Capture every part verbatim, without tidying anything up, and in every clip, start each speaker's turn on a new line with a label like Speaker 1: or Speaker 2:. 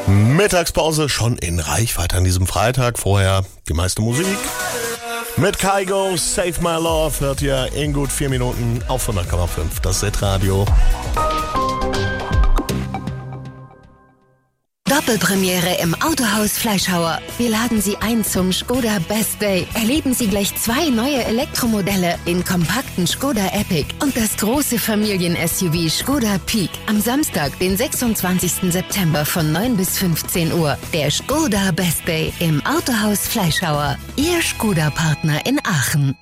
Speaker 1: Mittagspause schon in Reichweite an diesem Freitag. Vorher die meiste Musik. Mit Kygo, Save My Love, hört ihr in gut vier Minuten auf hundert Komma fünf. Das Hitradio.
Speaker 2: Doppelpremiere im Autohaus Fleischhauer. Wir laden Sie ein zum Skoda Best Day. Erleben Sie gleich zwei neue Elektromodelle, den kompakten Skoda Epic und das große Familien-S U V Skoda Peak. Am Samstag, den sechsundzwanzigsten September von neun bis fünfzehn Uhr. Der Skoda Best Day im Autohaus Fleischhauer. Ihr Skoda-Partner in Aachen.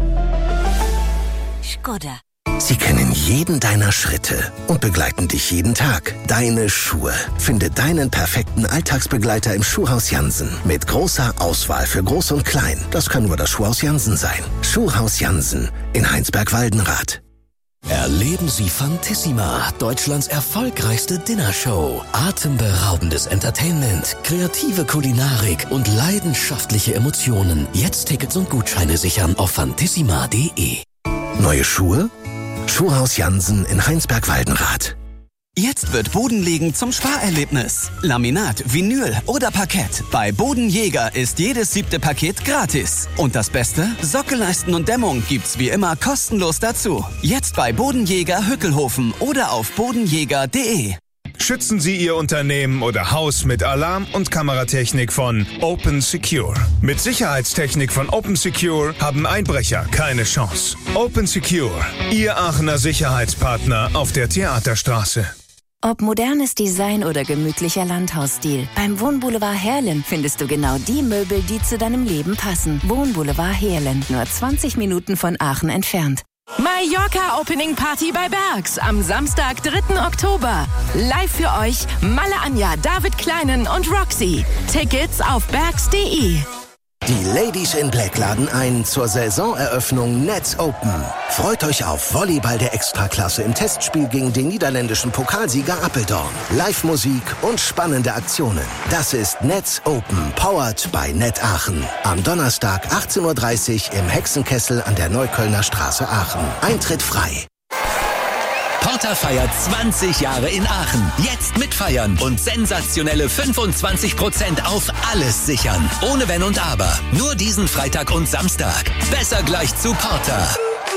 Speaker 3: Skoda.
Speaker 4: Sie kennen jeden deiner Schritte und begleiten dich jeden Tag. Deine Schuhe. Finde deinen perfekten Alltagsbegleiter im Schuhhaus Jansen. Mit großer Auswahl für Groß und Klein. Das kann nur das Schuhhaus Jansen sein. Schuhhaus Jansen in Heinsberg-Waldenrath.
Speaker 5: Erleben Sie Fantissima, Deutschlands erfolgreichste Dinnershow. Atemberaubendes Entertainment, kreative Kulinarik und leidenschaftliche Emotionen. Jetzt Tickets und Gutscheine sichern auf fantissima punkt de.
Speaker 4: Neue Schuhe? Schuhhaus Jansen in Heinsberg-Waldenrath.
Speaker 6: Jetzt wird Bodenlegen zum Sparerlebnis. Laminat, Vinyl oder Parkett. Bei Bodenjäger ist jedes siebte Paket gratis. Und das Beste? Sockelleisten und Dämmung gibt's wie immer kostenlos dazu. Jetzt bei Bodenjäger Hückelhofen oder auf bodenjäger punkt de.
Speaker 7: Schützen Sie Ihr Unternehmen oder Haus mit Alarm- und Kameratechnik von Open Secure. Mit Sicherheitstechnik von Open Secure haben Einbrecher keine Chance. Open Secure, Ihr Aachener Sicherheitspartner auf der Theaterstraße.
Speaker 3: Ob modernes Design oder gemütlicher Landhausstil, beim Wohnboulevard Heerlen findest du genau die Möbel, die zu deinem Leben passen. Wohnboulevard Heerlen, nur zwanzig Minuten von Aachen entfernt.
Speaker 8: Mallorca Opening Party bei Bergs am Samstag, dritten Oktober. Live für euch Malle Anja, David Kleinen und Roxy. Tickets auf bergs punkt de.
Speaker 4: Die Ladies in Black laden ein zur Saisoneröffnung Nets Open. Freut euch auf Volleyball der Extraklasse im Testspiel gegen den niederländischen Pokalsieger Apeldoorn. Live-Musik und spannende Aktionen. Das ist Nets Open, powered by Net Aachen. Am Donnerstag achtzehn Uhr dreißig im Hexenkessel an der Neuköllner Straße Aachen. Eintritt frei.
Speaker 5: Porter feiert zwanzig Jahre in Aachen. Jetzt mitfeiern und sensationelle fünfundzwanzig Prozent auf alles sichern. Ohne Wenn und Aber. Nur diesen Freitag und Samstag. Besser gleich zu Porter.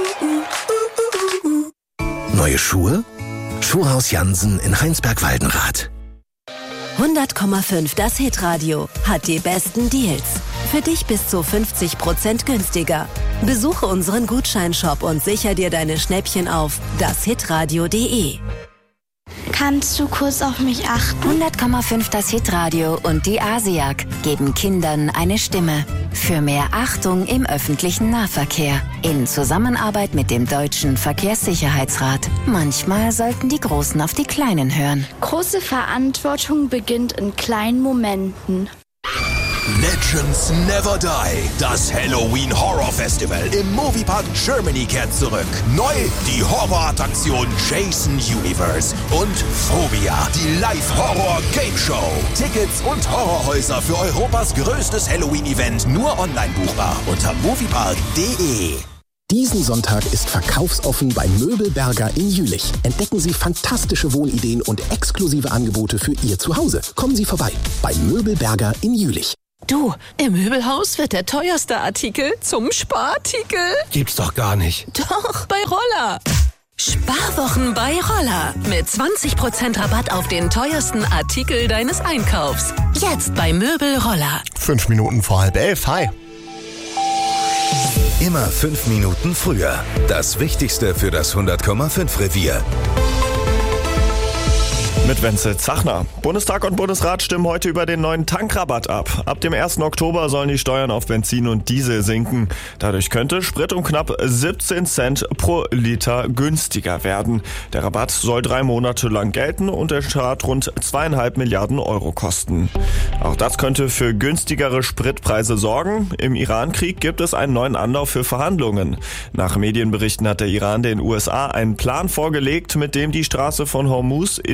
Speaker 4: Neue Schuhe? Schuhhaus Jansen in Heinsberg-Waldenrath.
Speaker 3: hundert Komma fünf Das Hitradio hat die besten Deals. Für dich bis zu fünfzig Prozent günstiger. Besuche unseren Gutscheinshop und sicher dir deine Schnäppchen auf das hitradio punkt de.
Speaker 9: Kannst du kurz auf mich achten?
Speaker 3: hundert Komma fünf Das Hitradio und die ASIAG geben Kindern eine Stimme. Für mehr Achtung im öffentlichen Nahverkehr. In Zusammenarbeit mit dem Deutschen Verkehrssicherheitsrat. Manchmal sollten die Großen auf die Kleinen hören.
Speaker 9: Große Verantwortung beginnt in kleinen Momenten.
Speaker 10: Legends Never Die. Das Halloween Horror Festival im Moviepark Germany kehrt zurück. Neu die Horrorattraktion Jason Universe und Phobia, die Live-Horror-Game-Show. Tickets und Horrorhäuser für Europas größtes Halloween-Event nur online buchbar unter moviepark punkt de.
Speaker 11: Diesen Sonntag ist verkaufsoffen bei Möbelberger in Jülich. Entdecken Sie fantastische Wohnideen und exklusive Angebote für Ihr Zuhause. Kommen Sie vorbei bei Möbelberger in Jülich.
Speaker 8: Du, im Möbelhaus wird der teuerste Artikel zum Sparartikel.
Speaker 5: Gibt's doch gar nicht.
Speaker 8: Doch, bei Roller. Sparwochen bei Roller. Mit zwanzig Prozent Rabatt auf den teuersten Artikel deines Einkaufs. Jetzt bei Möbel Roller.
Speaker 1: Fünf Minuten vor halb elf. Hi.
Speaker 10: Immer fünf Minuten früher. Das Wichtigste für das hundert Komma fünf Revier.
Speaker 12: Mit Wenzel Zachner. Bundestag und Bundesrat stimmen heute über den neuen Tankrabatt ab. Ab dem ersten Oktober sollen die Steuern auf Benzin und Diesel sinken. Dadurch könnte Sprit um knapp siebzehn Cent pro Liter günstiger werden. Der Rabatt soll drei Monate lang gelten und der Staat rund zweieinhalb Milliarden Euro kosten. Auch das könnte für günstigere Spritpreise sorgen. Im Iran-Krieg gibt es einen neuen Anlauf für Verhandlungen. Nach Medienberichten hat der Iran den U S A einen Plan vorgelegt, mit dem die Straße von Hormuz innerhalb von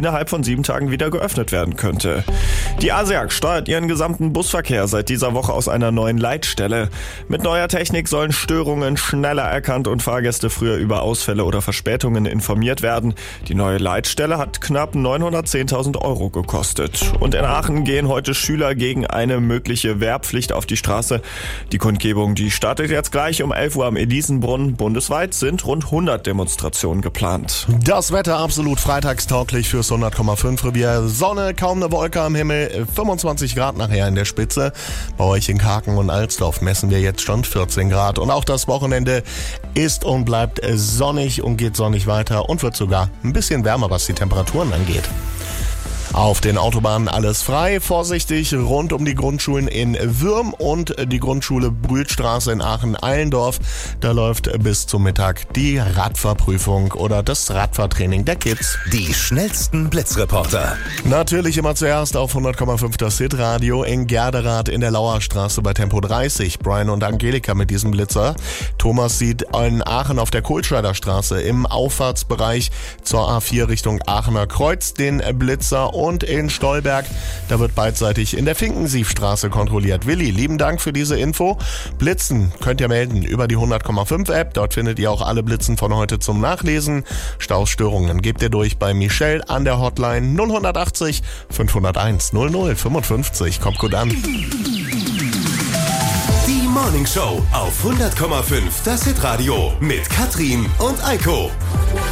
Speaker 12: sieben Tagen wieder geöffnet werden könnte. Die ASIAG steuert ihren gesamten Busverkehr seit dieser Woche aus einer neuen Leitstelle. Mit neuer Technik sollen Störungen schneller erkannt und Fahrgäste früher über Ausfälle oder Verspätungen informiert werden. Die neue Leitstelle hat knapp neunhundertzehntausend Euro gekostet. Und in Aachen gehen heute Schüler gegen eine mögliche Wehrpflicht auf die Straße. Die Kundgebung, die startet jetzt gleich um elf Uhr am Elisenbrunnen. Bundesweit sind rund hundert Demonstrationen geplant.
Speaker 1: Das Wetter absolut freitagstauglich fürs hundert Komma fünf Revier. Sonne, kaum eine Wolke am Himmel, fünfundzwanzig Grad nachher in der Spitze. Bei euch in Kaken und Alsdorf messen wir jetzt schon vierzehn Grad. Und auch das Wochenende ist und bleibt sonnig und geht sonnig weiter und wird sogar ein bisschen wärmer, was die Temperaturen angeht. Auf den Autobahnen alles frei, vorsichtig rund um die Grundschulen in Würm und die Grundschule Brühlstraße in Aachen-Allendorf. Da läuft bis zum Mittag die Radfahrprüfung oder das Radfahrtraining der Kids.
Speaker 10: Die schnellsten Blitzreporter.
Speaker 1: Natürlich immer zuerst auf hundert Komma fünf das Hitradio in Gerderath in der Lauerstraße bei Tempo dreißig. Brian und Angelika mit diesem Blitzer. Thomas sieht in Aachen auf der Kohlscheider Straße im Auffahrtsbereich zur A vier Richtung Aachener Kreuz den Blitzer. Und in Stolberg, da wird beidseitig in der Finkensiefstraße kontrolliert. Willi, lieben Dank für diese Info. Blitzen könnt ihr melden über die hundert Komma fünf App. Dort findet ihr auch alle Blitzen von heute zum Nachlesen. Stausstörungen gebt ihr durch bei Michelle an der Hotline null achtzig fünfhunderteins null null fünfundfünfzig. Kommt gut an.
Speaker 10: Die Morning Show auf hundert Komma fünf das Hitradio mit Katrin und Eiko.